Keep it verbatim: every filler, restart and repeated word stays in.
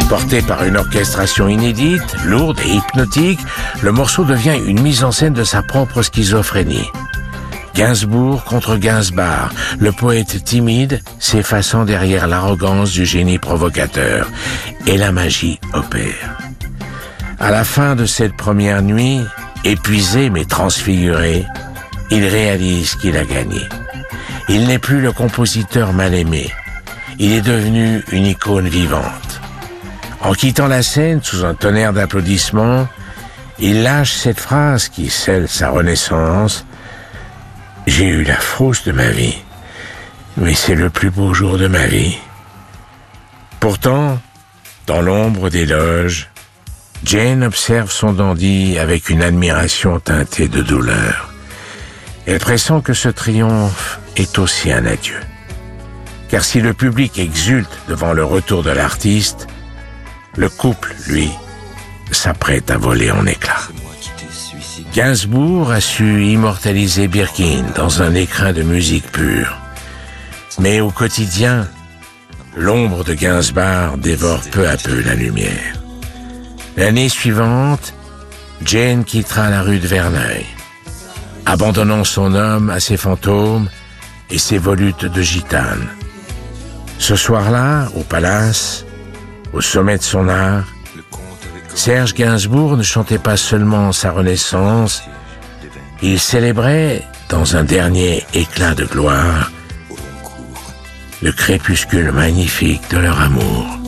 Porté par une orchestration inédite, lourde et hypnotique, le morceau devient une mise en scène de sa propre schizophrénie. Gainsbourg contre Gainsbar, le poète timide s'effaçant derrière l'arrogance du génie provocateur, et la magie opère. À la fin de cette première nuit, épuisé mais transfiguré, il réalise qu'il a gagné. Il n'est plus le compositeur mal aimé, il est devenu une icône vivante. En quittant la scène sous un tonnerre d'applaudissements, il lâche cette phrase qui scelle sa renaissance. « J'ai eu la frousse de ma vie, mais c'est le plus beau jour de ma vie. » Pourtant, dans l'ombre des loges, Jane observe son dandy avec une admiration teintée de douleur. Elle pressent que ce triomphe est aussi un adieu. Car si le public exulte devant le retour de l'artiste, le couple, lui, s'apprête à voler en éclats. Gainsbourg a su immortaliser Birkin dans un écrin de musique pure. Mais au quotidien, l'ombre de Gainsbourg dévore peu à peu la lumière. L'année suivante, Jane quittera la rue de Verneuil, abandonnant son homme à ses fantômes et ses volutes de gitane. Ce soir-là, au Palace, au sommet de son art, Serge Gainsbourg ne chantait pas seulement sa renaissance, il célébrait, dans un dernier éclat de gloire, le crépuscule magnifique de leur amour.